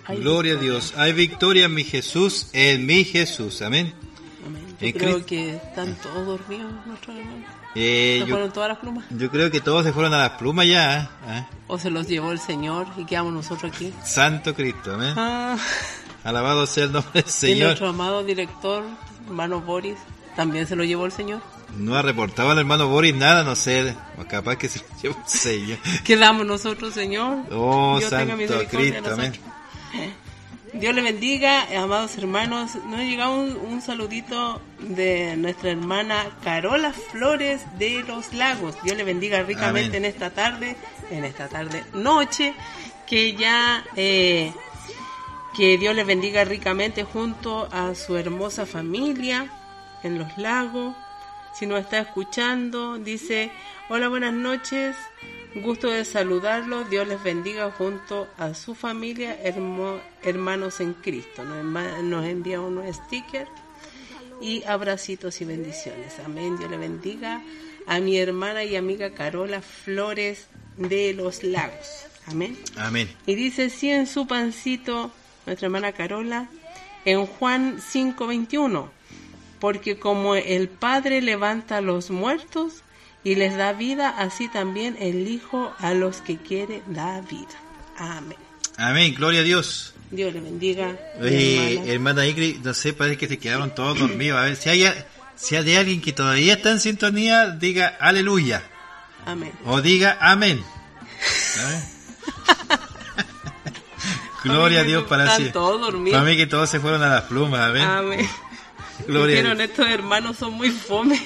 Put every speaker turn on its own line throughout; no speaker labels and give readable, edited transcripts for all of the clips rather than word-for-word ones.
Gloria a Dios. Hay victoria en mi Jesús, Amén.
Amén. Yo creo que están todos dormidos nuestros hermanos. ¿Se fueron todas las plumas?
Yo creo que todos se fueron a las plumas ya.
O se los llevó el Señor y quedamos nosotros aquí.
Santo Cristo, amén. Alabado sea el nombre del Señor.
Y nuestro amado director, hermano Boris, también se lo llevó el Señor.
No ha reportado al hermano Boris nada, no sé. Capaz que se lo llevó el Señor.
Quedamos nosotros, Señor.
Oh,
Dios
Santo Cristo, amén.
Dios le bendiga, amados hermanos. Nos ha llegado un saludito de nuestra hermana Carola Flores de los Lagos. Dios le bendiga ricamente. Amén. en esta tarde noche, que ya que Dios le bendiga ricamente junto a su hermosa familia en los Lagos. Si nos está escuchando, dice: hola, buenas noches. Gusto de saludarlos, Dios les bendiga junto a su familia, hermanos en Cristo. Nos envía unos stickers y abracitos y bendiciones. Amén. Dios le bendiga a mi hermana y amiga Carola Flores de los Lagos. Amén.
Amén.
Y dice: sí, en su pancito, nuestra hermana Carola, en Juan 5:21, porque como el Padre levanta a los muertos y les da vida, así también el Hijo a los que quiere da vida. Amén.
Amén, gloria a Dios.
Dios le bendiga.
Oye, hermana Ingrid, no sé, parece que se quedaron todos dormidos. A ver, si hay alguien que todavía está en sintonía, diga aleluya.
Amén.
O diga amén. Gloria a Dios para sí.
Todos dormidos.
Para mí que todos se fueron a las plumas. Amén.
Amén.
Gloria a Dios.
Estos hermanos son muy fome.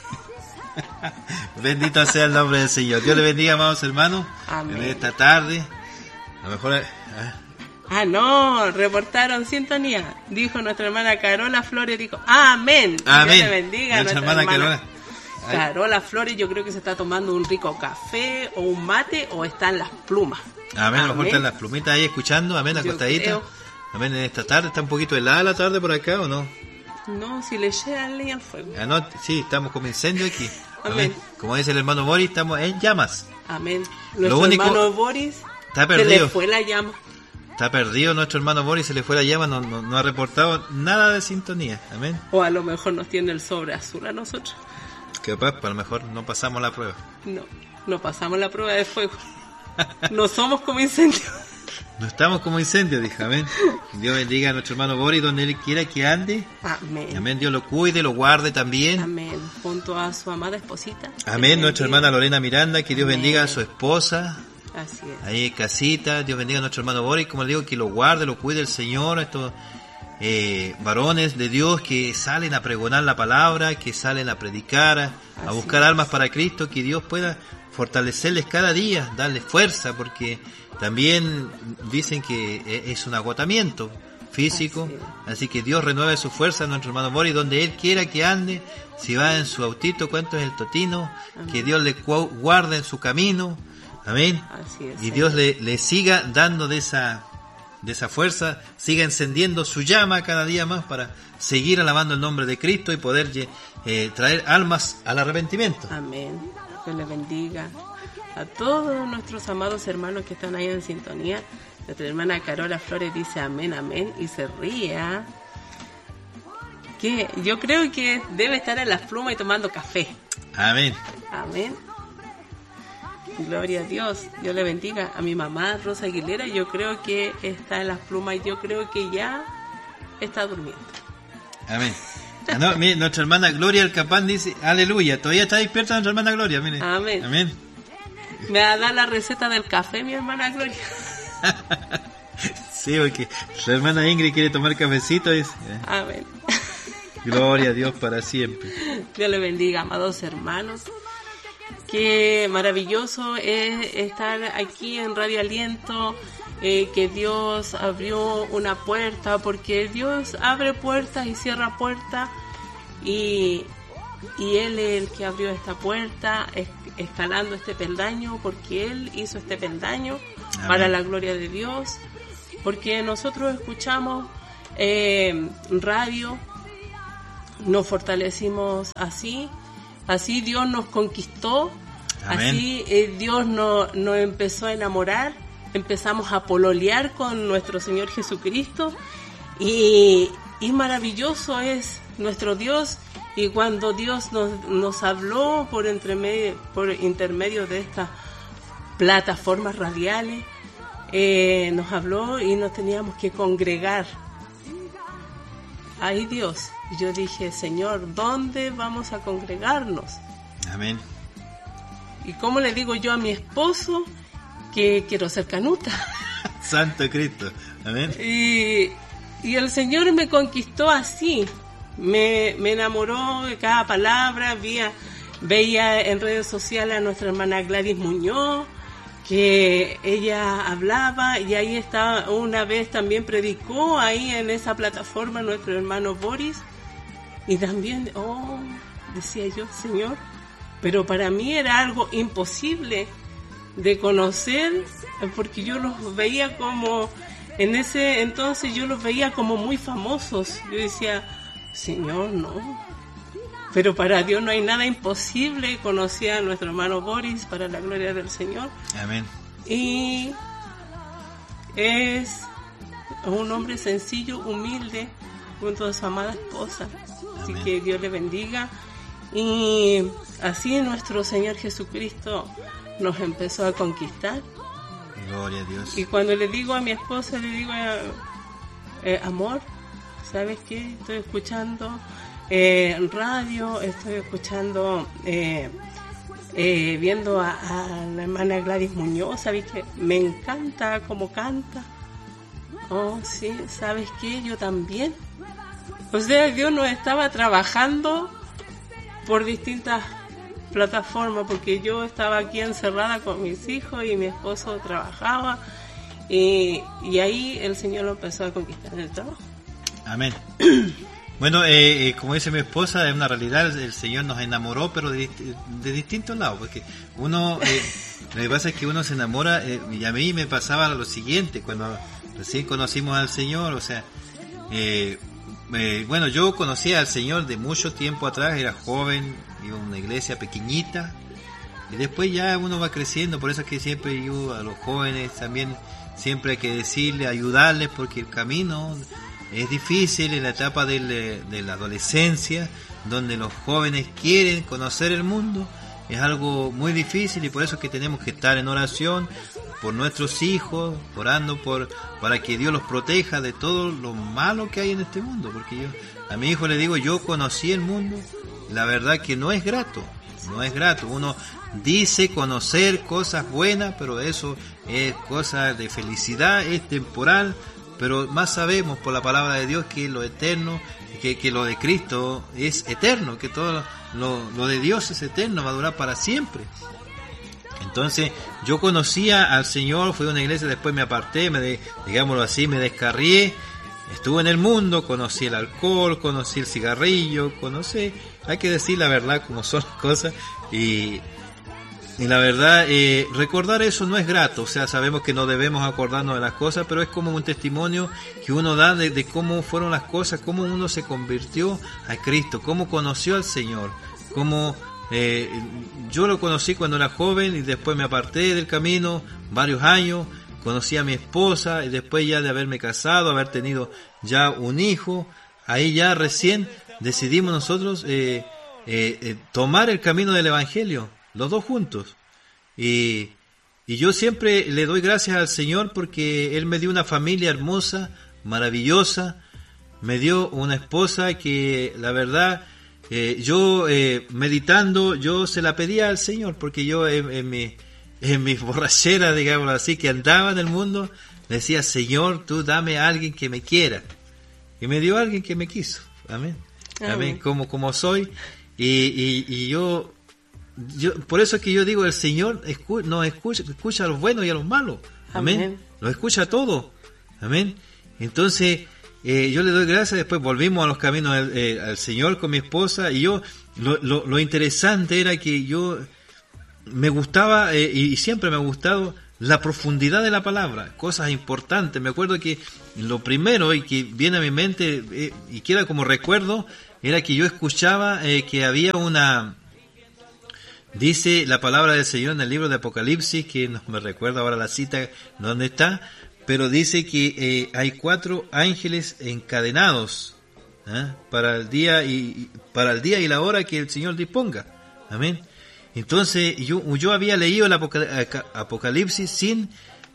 Bendito sea el nombre del Señor. Dios le bendiga, amados hermanos.
Amén.
En esta tarde, a lo mejor...
no, reportaron sintonía. Dijo nuestra hermana Carola Flores, dijo amén.
Amén.
Dios le bendiga.
Nuestra hermana
Carola Flores, yo creo que se está tomando un rico café o un mate, o está en las plumas.
Amén, a lo mejor están las plumitas ahí escuchando, amén, acostadita. Amén, en esta tarde, ¿está un poquito helada la tarde por acá o no?
No, si le llega leña al fuego.
Sí, estamos como incendio aquí.
Amén.
Como dice el hermano Boris, estamos en llamas.
Amén. Nuestro hermano Boris
está perdido.
Se le fue la llama.
Está perdido nuestro hermano Boris, se le fue la llama, no ha reportado nada de sintonía. Amén.
O a lo mejor nos tiene el sobre azul a nosotros.
Capaz, a lo mejor no pasamos la prueba.
No pasamos la prueba de fuego. No somos como incendio.
No estamos como incendio, dije, amén. Dios bendiga a nuestro hermano Boris donde él quiera que ande.
Amén.
Amén, Dios lo cuide, lo guarde también.
Amén, junto a su amada esposita.
Amén, nuestra hermana Lorena Miranda, que Dios bendiga a su esposa.
Así es.
Ahí en casita, Dios bendiga a nuestro hermano Boris, como le digo, que lo guarde, lo cuide el Señor, estos varones de Dios que salen a pregonar la palabra, que salen a predicar, a buscar almas para Cristo, que Dios pueda fortalecerles cada día, darles fuerza, porque también dicen que es un agotamiento físico, así que Dios renueve su fuerza a nuestro hermano Boris, donde él quiera que ande, si va en su autito, cuánto es el totino, amén, que Dios le guarde en su camino, amén,
así es,
y Dios le siga dando de esa fuerza, siga encendiendo su llama cada día más para seguir alabando el nombre de Cristo y poder traer almas al arrepentimiento.
Amén. Dios le bendiga a todos nuestros amados hermanos que están ahí en sintonía. Nuestra hermana Carola Flores dice amén, amén, y se ríe. Que yo creo que debe estar en las plumas y tomando café.
Amén.
Amén. Gloria a Dios. Dios le bendiga a mi mamá Rosa Aguilera. Yo creo que está en las plumas y yo creo que ya está durmiendo.
Amén. No, mire, nuestra hermana Gloria Alcapán dice aleluya. Todavía está despierta nuestra hermana Gloria. Mire.
Amén.
Amén.
Me va a dar la receta del café, mi hermana Gloria.
Sí, porque la hermana Ingrid quiere tomar cafecito. Dice.
Amén.
Gloria a Dios para siempre.
Dios le bendiga, amados hermanos. Qué maravilloso es estar aquí en Radio Aliento, que Dios abrió una puerta, porque Dios abre puertas y cierra puertas, y Él es el que abrió esta puerta, escalando este peldaño, porque Él hizo este peldaño. Amén, para la gloria de Dios, porque nosotros escuchamos radio, nos fortalecimos así Dios nos conquistó. Amén. Así Dios nos empezó a enamorar empezamos a pololear con nuestro Señor Jesucristo y maravilloso es nuestro Dios. Y cuando Dios nos habló por intermedio de estas plataformas radiales, nos habló y nos teníamos que congregar. Ay Dios, yo dije, Señor, ¿dónde vamos a congregarnos?
Amén.
¿Y cómo le digo yo a mi esposo que quiero ser canuta?
Santo Cristo. Amén.
Y el Señor me conquistó así. Me enamoró de cada palabra. Veía en redes sociales a nuestra hermana Gladys Muñoz, que ella hablaba, y ahí estaba, una vez también predicó ahí en esa plataforma nuestro hermano Boris, y también, decía yo, Señor, pero para mí era algo imposible de conocer, porque yo los veía como, en ese entonces yo los veía como muy famosos. Yo decía, Señor, no. Pero para Dios no hay nada imposible. Conocí a nuestro hermano Boris, para la gloria del Señor.
Amén.
Y es un hombre sencillo, humilde, junto a su amada esposa. Así que Dios le bendiga. Y así nuestro Señor Jesucristo nos empezó a conquistar.
Gloria a Dios.
Y cuando le digo a mi esposa, le digo, amor, ¿sabes qué? Estoy escuchando radio, estoy escuchando, viendo a la hermana Gladys Muñoz, ¿sabes qué? Me encanta cómo canta. Oh, sí, ¿sabes qué? Yo también. O sea, Dios nos estaba trabajando por distintas plataformas, porque yo estaba aquí encerrada con mis hijos y mi esposo trabajaba, y ahí el Señor lo empezó a conquistar en el trabajo.
Amén. Bueno, como dice mi esposa, es una realidad, el Señor nos enamoró, pero de distintos lados, porque uno, lo que pasa es que uno se enamora, y a mí me pasaba lo siguiente, cuando recién conocimos al Señor, o sea, bueno, yo conocía al Señor de mucho tiempo atrás, era joven, iba a una iglesia pequeñita, y después ya uno va creciendo, por eso es que siempre yo a los jóvenes también, siempre hay que decirle, ayudarles, porque el camino es difícil en la etapa de la adolescencia, donde los jóvenes quieren conocer el mundo, es algo muy difícil, y por eso es que tenemos que estar en oración por nuestros hijos, orando para que Dios los proteja de todo lo malo que hay en este mundo, porque yo a mi hijo le digo, yo conocí el mundo, la verdad que no es grato, uno dice conocer cosas buenas, pero eso es cosa de felicidad, es temporal, pero más sabemos por la palabra de Dios que lo eterno, que lo de Cristo es eterno, que todo lo de Dios es eterno, va a durar para siempre. Entonces yo conocía al Señor, fui a una iglesia, después me aparté, digámoslo así, me descarrié, estuve en el mundo, conocí el alcohol, conocí el cigarrillo, hay que decir la verdad como son las cosas, y la verdad, recordar eso no es grato, o sea, sabemos que no debemos acordarnos de las cosas, pero es como un testimonio que uno da de cómo fueron las cosas, cómo uno se convirtió a Cristo, cómo conoció al Señor, cómo yo lo conocí cuando era joven y después me aparté del camino varios años, conocí a mi esposa y después ya de haberme casado, haber tenido ya un hijo, ahí ya recién decidimos nosotros tomar el camino del Evangelio, los dos juntos. Y yo siempre le doy gracias al Señor porque Él me dio una familia hermosa, maravillosa, me dio una esposa que la verdad, yo meditando, yo se la pedía al Señor, porque yo en mi borrachera, digamos así, que andaba en el mundo, le decía, Señor, tú dame a alguien que me quiera. Y me dio a alguien que me quiso. Amén. Amén. Como soy. Y yo, por eso es que yo digo, el Señor nos escucha a los buenos y a los malos. Amén. Amén. Los escucha a todos. Amén. Entonces, yo le doy gracias. Después volvimos a los caminos al Señor con mi esposa. Y yo, lo interesante era que yo me gustaba, y siempre me ha gustado, la profundidad de la palabra, cosas importantes. Me acuerdo que lo primero y que viene a mi mente y queda como recuerdo era que yo escuchaba que había Dice la palabra del Señor en el libro de Apocalipsis, que no me recuerdo ahora la cita dónde está, pero dice que hay 4 ángeles encadenados para el día y la hora que el Señor disponga. Amén. Entonces yo había leído el Apocalipsis sin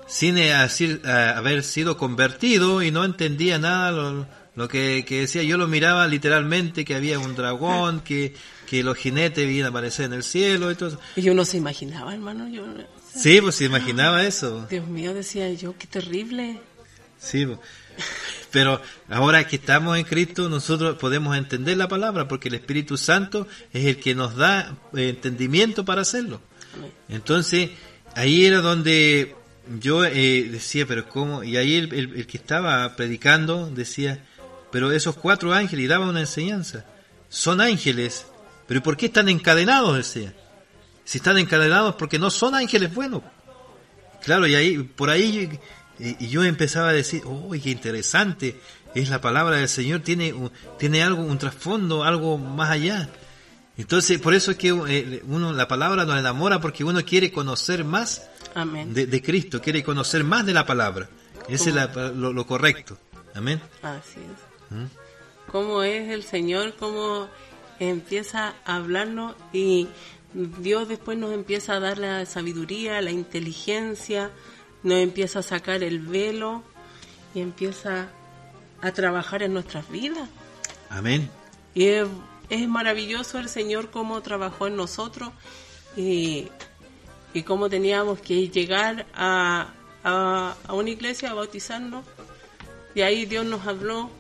haber sido convertido y no entendía nada lo que decía. Yo lo miraba literalmente, que había un dragón, que los jinetes iban a aparecer en el cielo y todo eso.
Y uno se imaginaba, hermano.
Sí, pues se imaginaba eso.
Dios mío, decía yo, qué terrible.
Sí, pues. Pero ahora que estamos en Cristo, nosotros podemos entender la palabra, porque el Espíritu Santo es el que nos da entendimiento para hacerlo. Entonces, ahí era donde yo decía, pero ¿cómo? Y ahí el que estaba predicando decía, pero esos 4 ángeles, y daba una enseñanza, son ángeles, pero ¿por qué están encadenados? Decía. Si están encadenados, porque no son ángeles buenos. Claro, y ahí, por ahí, yo empezaba a decir, qué interesante es la palabra del Señor, tiene algo, un trasfondo, algo más allá. Entonces, por eso es que la palabra nos enamora, porque uno quiere conocer más. Amén. De Cristo, quiere conocer más de la palabra. Ese es lo correcto. Amén.
Así es. Cómo es el Señor, cómo empieza a hablarnos, y Dios después nos empieza a dar la sabiduría, la inteligencia, nos empieza a sacar el velo y empieza a trabajar en nuestras vidas.
Amén.
Y es maravilloso el Señor cómo trabajó en nosotros y cómo teníamos que llegar a una iglesia a bautizarnos, y ahí Dios nos habló.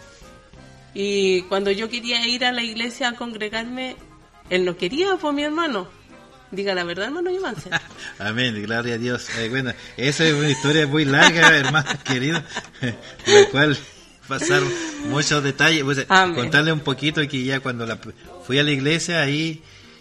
Y cuando yo quería ir a la iglesia a congregarme, Él no quería, pues, mi hermano. Diga la verdad, hermano Ivance.
Amén, gloria a Dios. Bueno, esa es una historia muy larga, hermano querido, la cual pasaron muchos detalles. Pues, contarle un poquito que ya cuando fui a la iglesia, ahí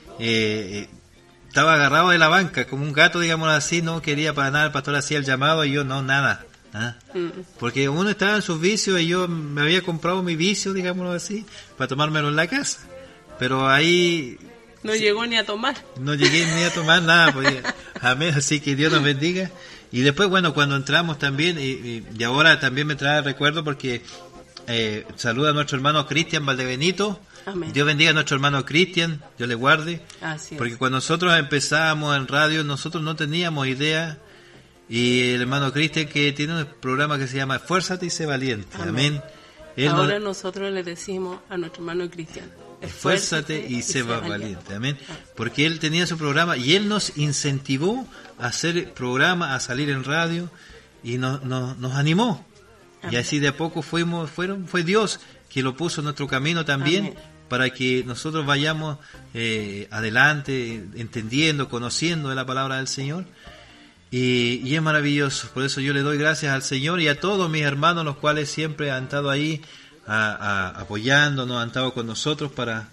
estaba agarrado de la banca, como un gato, digamos así, no quería para nada, el pastor hacía el llamado y yo no, nada. Porque uno estaba en sus vicios y yo me había comprado mi vicio, digámoslo así, para tomármelo en la casa. Pero ahí...
No llegó ni a tomar.
No llegué ni a tomar nada, pues, amén, así que Dios nos bendiga. Y después, bueno, cuando entramos también, y ahora también me trae recuerdo porque saluda a nuestro hermano Cristian Valdebenito. Amén. Dios bendiga a nuestro hermano Cristian, Dios le guarde. Así porque cuando nosotros empezábamos en radio, nosotros no teníamos idea. Y el hermano Cristian, que tiene un programa que se llama Esfuérzate y sé valiente. Amén.
Ahora nosotros le decimos a nuestro hermano Cristian,
esfuérzate y sé valiente. Amén. Porque él tenía su programa y él nos incentivó a hacer programa, a salir en radio, y nos animó. Amén. Y así de a poco fue Dios que lo puso en nuestro camino también. Amén. Para que nosotros vayamos adelante, entendiendo, conociendo de la palabra del Señor. Y es maravilloso. Por eso yo le doy gracias al Señor y a todos mis hermanos, los cuales siempre han estado ahí apoyándonos, han estado con nosotros para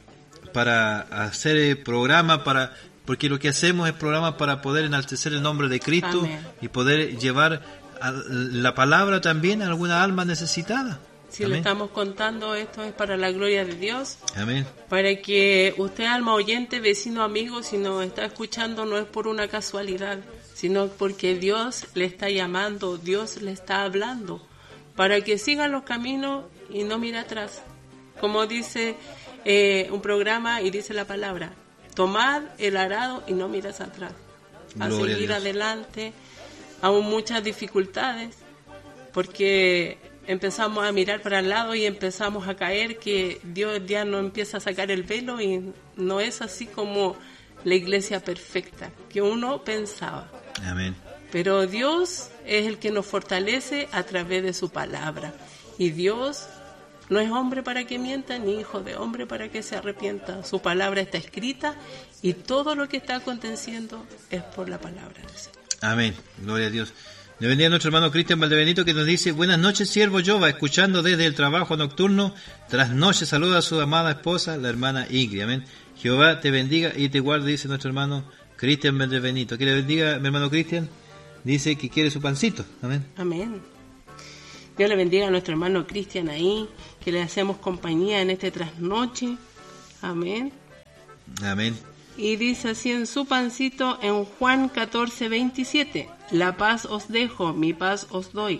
hacer el programa, porque lo que hacemos es programa para poder enaltecer el nombre de Cristo. Amén. Y poder llevar la palabra también a alguna alma necesitada.
Si Amén. Le estamos contando, esto es para la gloria de Dios.
Amén.
Para que usted, alma oyente, vecino, amigo, si nos está escuchando, no es por una casualidad, sino porque Dios le está llamando, Dios le está hablando, para que siga los caminos y no mire atrás. Como dice un programa y dice la palabra, tomad el arado y no miras atrás. A seguir adelante, aún muchas dificultades, porque empezamos a mirar para el lado y empezamos a caer, que Dios ya nos empieza a sacar el velo y no es así como la iglesia perfecta que uno pensaba.
Amén.
Pero Dios es el que nos fortalece a través de su palabra. Y Dios no es hombre para que mienta, ni hijo de hombre para que se arrepienta. Su palabra está escrita y todo lo que está aconteciendo es por la palabra del Señor.
Amén. Gloria a Dios. Le bendiga a nuestro hermano Cristian Valdebenito, que nos dice: buenas noches, siervo Jova, escuchando desde el trabajo nocturno, tras noche, saluda a su amada esposa, la hermana Ingrid. Amén. Jehová te bendiga y te guarde, dice nuestro hermano Cristian Valdebenito. Que le bendiga, mi hermano Cristian. Dice que quiere su pancito. Amén.
Amén. Dios le bendiga a nuestro hermano Cristian ahí, que le hacemos compañía en este trasnoche. Amén.
Amén.
Y dice así en su pancito en Juan 14:27: la paz os dejo, mi paz os doy.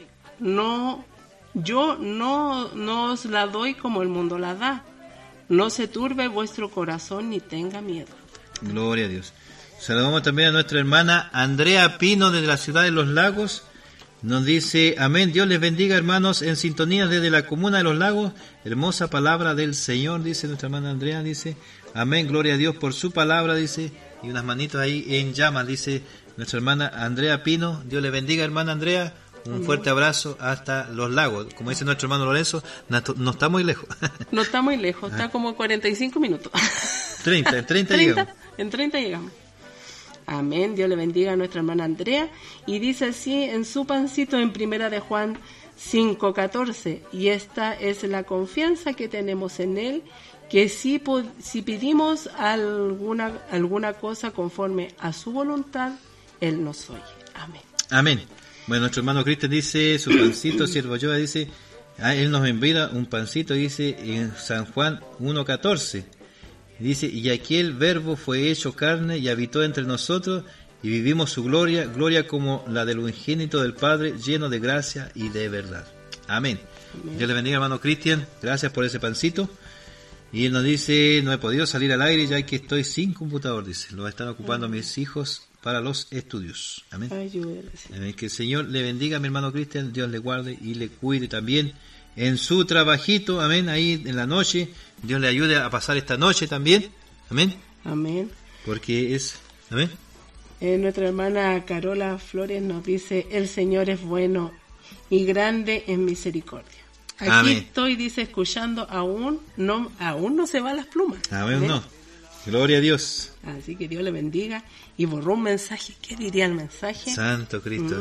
Yo no os la doy como el mundo la da. No se turbe vuestro corazón ni tenga miedo.
Gloria a Dios. Saludamos también a nuestra hermana Andrea Pino desde la ciudad de Los Lagos. Nos dice, amén, Dios les bendiga, hermanos, en sintonía desde la comuna de Los Lagos. Hermosa palabra del Señor, dice nuestra hermana Andrea, dice, amén, gloria a Dios por su palabra, dice, y unas manitos ahí en llamas, dice nuestra hermana Andrea Pino. Dios le bendiga, hermana Andrea. Un fuerte abrazo hasta Los Lagos. Como dice nuestro hermano Lorenzo, no está muy lejos.
No está muy lejos, está como 45 minutos.
30 llegamos.
En 30 llegamos. Amén, Dios le bendiga a nuestra hermana Andrea. Y dice así en su pancito en Primera de Juan 5:14: y esta es la confianza que tenemos en Él, que si pedimos alguna cosa conforme a su voluntad, Él nos oye. Amén.
Amén. Bueno, nuestro hermano Cristian dice, su pancito, siervo Yoda, dice, él nos envía un pancito, dice, en San Juan 1:14. Dice, y aquel verbo fue hecho carne y habitó entre nosotros, y vivimos su gloria, gloria como la del unigénito del Padre, lleno de gracia y de verdad. Amén. Amén. Dios le bendiga, hermano Cristian, gracias por ese pancito. Y él nos dice, no he podido salir al aire ya que estoy sin computador, dice, lo están ocupando mis hijos para los estudios. Amén. Amén. Que el Señor le bendiga a mi hermano Cristian, Dios le guarde y le cuide también en su trabajito, amén, ahí en la noche, Dios le ayude a pasar esta noche también, amén. Amén. Porque es, amén.
Nuestra hermana Carola Flores nos dice, el Señor es bueno y grande en misericordia. Aquí amén. Estoy, dice, escuchando, aún no se van las plumas.
Amén, amén. No. Gloria a Dios.
Así que Dios le bendiga. Y borró un mensaje. ¿Qué diría el mensaje?
Santo Cristo.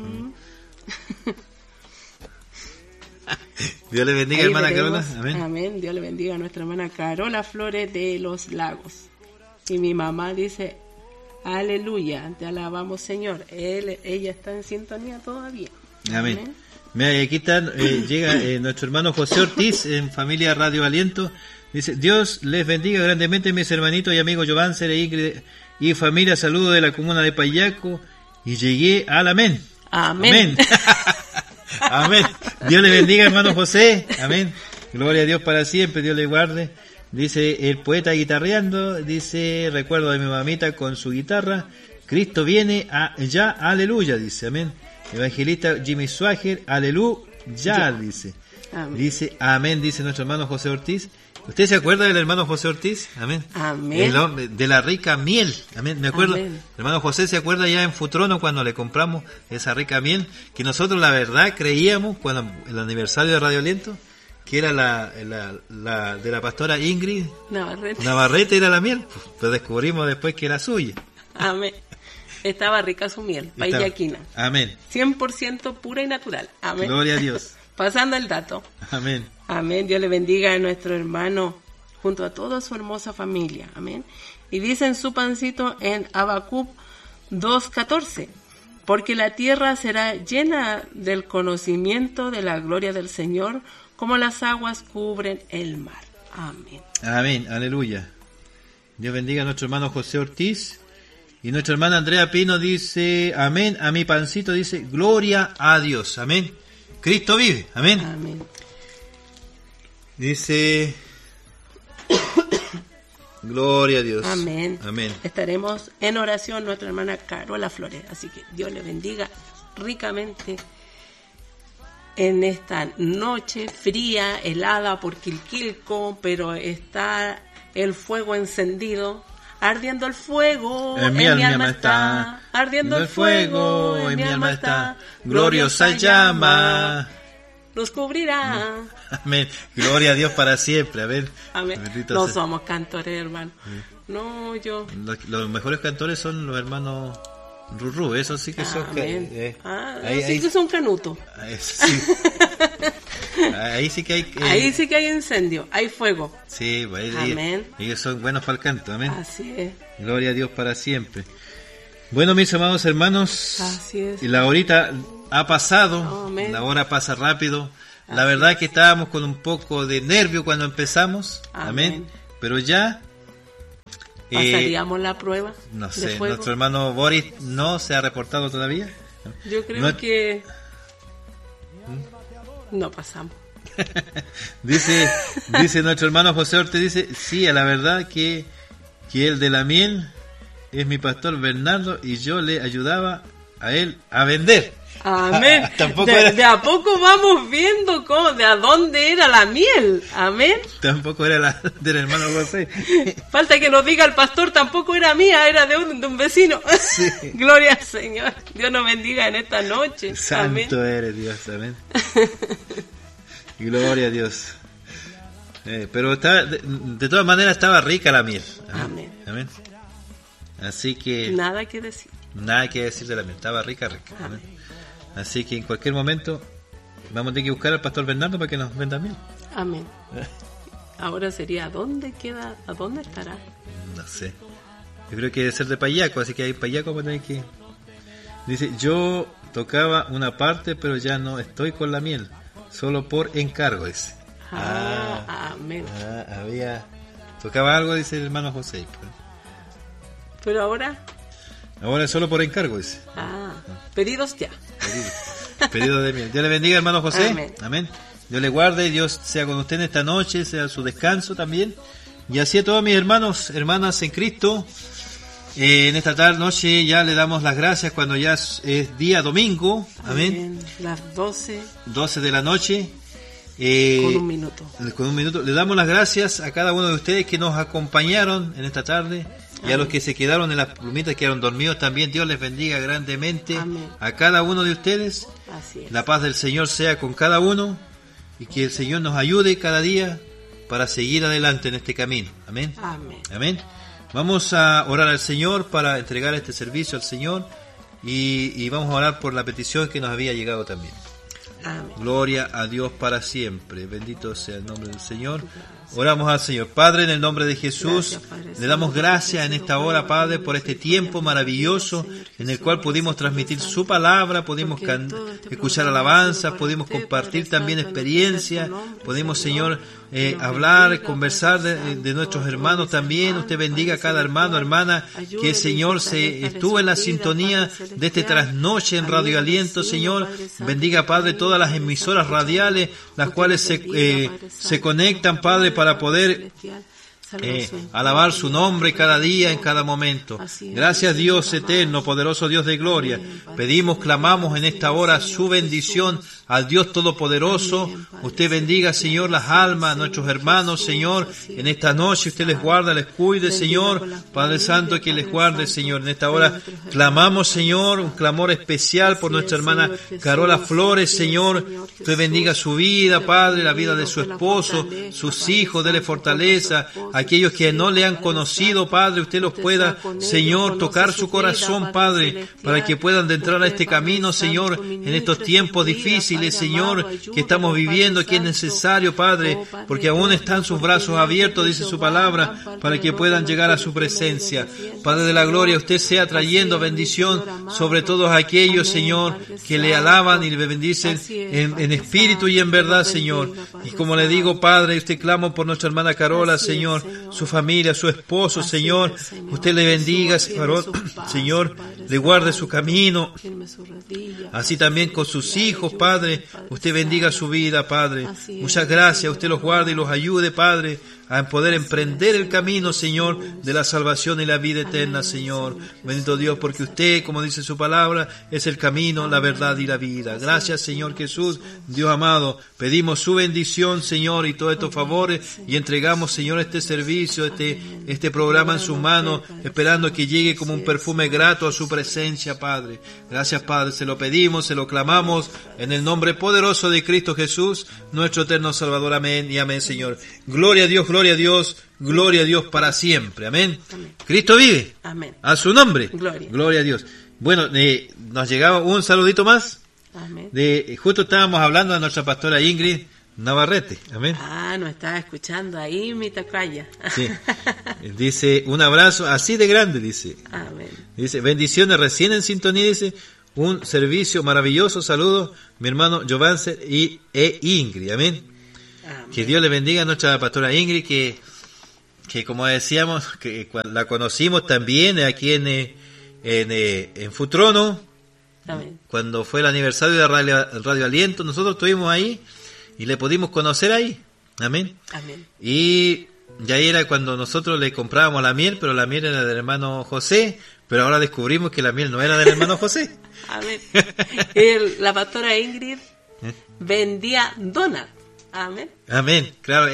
Dios le bendiga, ahí hermana veremos, Carola. Amén.
Amén. Dios le bendiga a nuestra hermana Carola Flores de Los Lagos. Y mi mamá dice, aleluya, te alabamos, Señor. Ella está en sintonía todavía.
Amén. Amén. Mira, aquí está, llega nuestro hermano José Ortiz en Familia Radio Aliento. Dice, Dios les bendiga grandemente, mis hermanitos y amigos Giovancer e Ingrid y familia. Saludo de la comuna de Payaco y llegué al amén.
Amén.
Amén. Dios le bendiga, hermano José. Amén. Gloria a Dios para siempre. Dios le guarde. Dice el poeta guitarreando. Dice, recuerdo de mi mamita con su guitarra. Cristo viene ya. Aleluya. Dice, amén. Evangelista Jimmy Swagger. Aleluya. Dice. Amén. Dice, amén. Dice nuestro hermano José Ortiz. ¿Usted se acuerda del hermano José Ortiz? Amén.
Amén.
El hombre de la rica miel. Amén. Me acuerdo. Amén. El hermano José se acuerda ya en Futrono cuando le compramos esa rica miel, que nosotros la verdad creíamos cuando el aniversario de Radio Aliento, que era la de la pastora Ingrid Navarrete era la miel, pues descubrimos después que era suya.
Amén. Estaba rica su miel, payaquina.
Amén.
100% pura y natural. Amén.
Gloria a Dios.
Pasando el dato.
Amén.
Amén. Dios le bendiga a nuestro hermano junto a toda su hermosa familia. Amén. Y dice en su pancito en Habacuc 2:14: porque la tierra será llena del conocimiento de la gloria del Señor, como las aguas cubren el mar. Amén.
Amén. Aleluya. Dios bendiga a nuestro hermano José Ortiz. Y nuestra hermana Andrea Pino dice, amén. A mi pancito dice, gloria a Dios. Amén. Cristo vive. Amén.
Amén.
Dice, gloria a Dios.
Amén.
Amén.
Estaremos en oración nuestra hermana Carola Flores. Así que Dios le bendiga ricamente en esta noche fría, helada por Quilquilco, pero está el fuego encendido. Ardiendo el fuego, en mi alma está. Ardiendo el fuego, en mi alma está. Gloriosa llama nos cubrirá.
Amén. Gloria a Dios para siempre. A ver.
Amén. No somos cantores, hermano. No, yo.
Los mejores cantores son los hermanos Rurú. Esos sí que son.
Ahí que son canutos.
Sí. Ahí sí que hay.
Ahí sí que hay incendio, hay fuego.
Sí, pues
amén.
Ellos son buenos para el canto. Amén.
Así es.
Gloria a Dios para siempre. Bueno, mis amados hermanos.
Así es.
Y la horita ha pasado. Amén. La hora pasa rápido. Así la verdad es que estábamos con un poco de nervio cuando empezamos. Amén. Pero ya
¿Pasaríamos la prueba?
No
de
sé,
fuego?
nuestro hermano Boris no se ha reportado todavía.
Yo creo
No-
que no pasamos.
dice nuestro hermano José Orte, dice, sí, a la verdad que el de la miel es mi pastor Bernardo y yo le ayudaba a él a vender.
Amén.
Tampoco
de,
era-
de a poco vamos viendo cómo, de a dónde era la miel. Amén.
Tampoco era la del hermano José.
Falta que nos diga el pastor, tampoco era mía, era de un vecino. Gloria al Señor. Dios nos bendiga en esta noche. Amén.
Santo eres Dios, amén. Gloria a Dios. Pero de todas maneras estaba rica la miel.
Amén.
Amén. Así que
Nada que decir.
nada que decir de la miel, estaba rica. Amén. Así que en cualquier momento vamos a tener que buscar al pastor Bernardo para que nos venda miel.
Amén. Ahora sería, ¿a dónde queda? ¿A dónde estará?
No sé. Yo creo que debe ser de Payaco, así que hay Payaco para tener que... Dice, yo tocaba una parte, pero ya no estoy con la miel. Solo por encargo, dice.
Amén.
Había... Tocaba algo, dice el hermano José.
Pero ahora,
Ahora es solo por encargo, dice.
pedidos ya.
Pedido de miel. Dios le bendiga, hermano José.
Amén.
Amén. Dios le guarde, Dios sea con usted en esta noche, sea su descanso también. Y así a todos mis hermanos, hermanas en Cristo, en esta tarde, noche ya le damos las gracias cuando ya es día domingo. Amén.
Las 12
12 de la noche.
con un minuto.
Con un minuto. Le damos las gracias a cada uno de ustedes que nos acompañaron en esta tarde. Y a los que se quedaron en las plumitas, quedaron dormidos también. Dios les bendiga grandemente.
Amén.
A cada uno de ustedes.
Así es.
La paz del Señor sea con cada uno. Y que el Señor nos ayude cada día para seguir adelante en este camino. Amén.
Amén.
Amén. Vamos a orar al Señor para entregar este servicio al Señor. Y vamos a orar por la petición que nos había llegado también.
Amén.
Gloria a Dios para siempre. Bendito sea el nombre del Señor. Oramos al Señor. Padre, en el nombre de Jesús,
Gracias, Padre
le damos
Santo,
gracias en esta hora, Padre, por este tiempo maravilloso en el cual pudimos transmitir su palabra, pudimos escuchar alabanzas, pudimos compartir también experiencias, pudimos, Señor, hablar, conversar de nuestros hermanos también. Usted bendiga a cada hermano, hermana, que el Señor se estuvo en la sintonía de este trasnoche en Radio Aliento, Señor. Bendiga, Padre, todas las emisoras radiales, las cuales se conectan, Padre, para poder alabar su nombre cada día, en cada momento. Gracias, Dios eterno, poderoso Dios de gloria. Pedimos, clamamos en esta hora su bendición al Dios Todopoderoso. Usted bendiga, Señor, las almas a nuestros hermanos, Señor. En esta noche usted les guarda, les cuide, Señor. Padre Santo, que les guarde, Señor. En esta hora clamamos, Señor, un clamor especial por nuestra hermana Carola Flores, Señor. Usted bendiga su vida, Padre, la vida de su esposo, sus hijos, dele fortaleza. Aquellos que no le han conocido, Padre, usted los pueda, Señor, tocar su corazón, Padre, para que puedan entrar a este camino, Señor, en estos tiempos difíciles, Señor, que estamos viviendo, que es necesario, Padre, porque aún están sus brazos abiertos, dice su palabra, para que puedan llegar a su presencia. Padre de la gloria, usted sea trayendo bendición sobre todos aquellos, Señor, que le alaban y le bendicen en espíritu y en verdad, Señor. Y como le digo, Padre, usted clama por nuestra hermana Carola, Señor, su familia, su esposo, Señor. Usted le bendiga, Señor, le guarde su camino. Así también con sus hijos, Padre. Usted bendiga su vida, Padre. Muchas gracias. Usted los guarde y los ayude, Padre, a poder emprender el camino, Señor, de la salvación y la vida eterna, Señor. Bendito Dios, porque usted, como dice su palabra, es el camino, la verdad y la vida. Gracias, Señor Jesús, Dios amado. Pedimos su bendición, Señor, y todos estos favores, y entregamos, Señor, este servicio, este programa en sus manos, esperando que llegue como un perfume grato a su presencia, Padre. Gracias, Padre. Se lo pedimos, se lo clamamos, en el nombre poderoso de Cristo Jesús, nuestro eterno Salvador. Amén y amén, Señor. Gloria a Dios, gloria a Dios, gloria a Dios para siempre. Amén.
Amén.
Cristo vive.
Amén.
A su nombre.
Gloria.
Gloria a Dios. Bueno, nos llegaba un saludito más.
Amén.
Justo estábamos hablando de nuestra pastora Ingrid Navarrete. Amén.
Nos estaba escuchando ahí, mi tocaya.
Sí. Dice, un abrazo así de grande, dice.
Amén.
Dice, bendiciones, recién en sintonía, dice, un servicio maravilloso, saludos, mi hermano Giovanni e Ingrid. Amén.
Amén.
Que Dios le bendiga a nuestra pastora Ingrid, que que como decíamos, que la conocimos también aquí en Futrono.
Amén.
Cuando fue el aniversario de Radio Aliento, nosotros estuvimos ahí y le pudimos conocer ahí. Amén.
Amén.
Y ya era cuando nosotros le comprábamos la miel, pero la miel era del hermano José, pero ahora descubrimos que la miel no era del hermano José.
Amén. La pastora Ingrid vendía donuts. Amén.
Amén. Claro,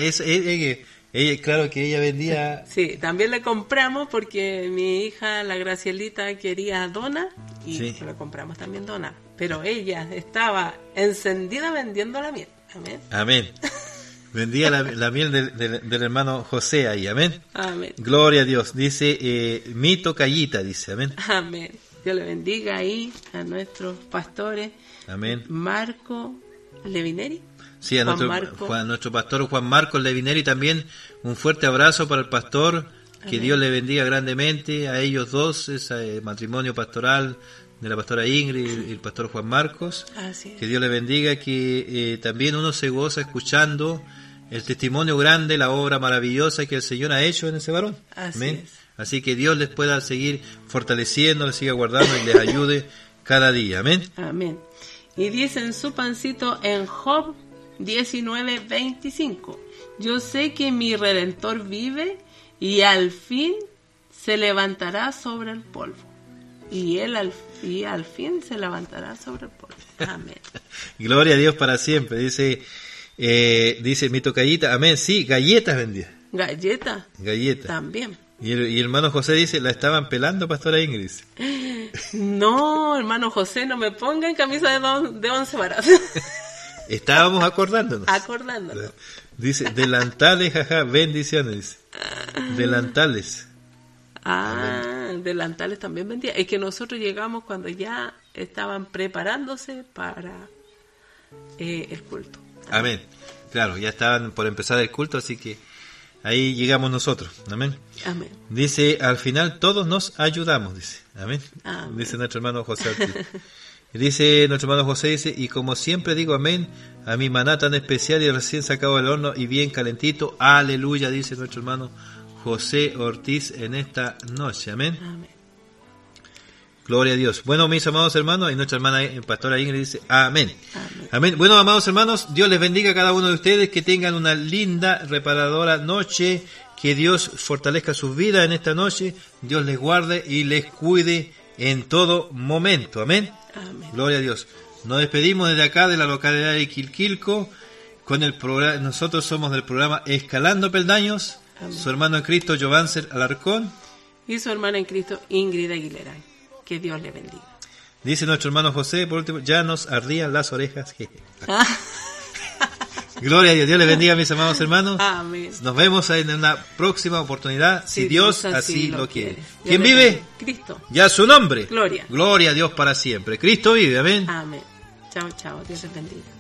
claro que ella vendía.
Sí, también le compramos porque mi hija, la Gracielita, quería donas y
Sí.
le compramos también donas. Pero ella estaba encendida vendiendo la miel. Amén.
Amén. Vendía la miel del hermano José ahí. Amén.
Amén.
Gloria a Dios. Dice Mito Callita, dice. Amén.
Amén. Dios le bendiga ahí a nuestros pastores.
Amén.
Marco Levineri.
Sí, a nuestro pastor Juan Marcos Levineri también un fuerte abrazo para el pastor, que
Amén.
Dios le bendiga grandemente a ellos dos, ese matrimonio pastoral de la pastora Ingrid y el pastor Juan Marcos.
Así
Que
es.
Dios le bendiga, que también uno se goza escuchando el testimonio grande, la obra maravillosa que el Señor ha hecho en ese varón.
Así
Amén.
es.
Así que Dios les pueda seguir fortaleciendo, les siga guardando y les ayude cada día. Amén.
Amén. Y dice en su pancito en Job 19:25: yo sé que mi Redentor vive y al fin se levantará sobre el polvo. Y él al fin se levantará sobre el polvo. Amén.
Gloria a Dios para siempre. Dice mi tocallita, amén. Sí, galletas vendía.
Galleta
Galletas.
también.
Y el hermano José dice, la estaban pelando, pastora Ingrid.
No, hermano José, no me ponga en camisa de 11 varas.
Estábamos acordándonos.
Acordándonos.
Dice, delantales, jaja, bendiciones. Dice. Delantales.
Delantales también vendía. Es que nosotros llegamos cuando ya estaban preparándose para el culto.
Amén. Claro, ya estaban por empezar el culto, así que ahí llegamos nosotros. Amén.
Amén.
Dice, al final todos nos ayudamos, dice. Amén.
Amén.
Dice nuestro hermano José Ortiz. Dice nuestro hermano José, dice, y como siempre digo amén, a mi maná tan especial y recién sacado del horno y bien calentito, aleluya, dice nuestro hermano José Ortiz en esta noche. Amén.
Amén.
Gloria a Dios. Bueno, mis amados hermanos, y nuestra hermana pastora Ingrid dice, amén.
Amén.
Amén. Bueno, amados hermanos, Dios les bendiga a cada uno de ustedes, que tengan una linda, reparadora noche, que Dios fortalezca sus vidas en esta noche, Dios les guarde y les cuide en todo momento. Amén.
Amén.
Gloria a Dios. Nos despedimos desde acá de la localidad de Quilquilco con el programa. Nosotros somos del programa Escalando Peldaños.
Amén.
Su hermano en Cristo Giovancer Alarcón.
Y su hermana en Cristo Ingrid Aguilera. Que Dios le bendiga.
Dice nuestro hermano José, por último, ya nos ardían las orejas. Gloria a Dios. Dios les bendiga, mis amados hermanos.
Amén.
Nos vemos en una próxima oportunidad, si Dios así lo quiere.
Dios
¿Quién
le
vive?
bendiga. Cristo.
Ya su nombre.
Gloria.
Gloria a Dios para siempre. Cristo vive. Amén.
Amén. Chao, chao. Dios les bendiga.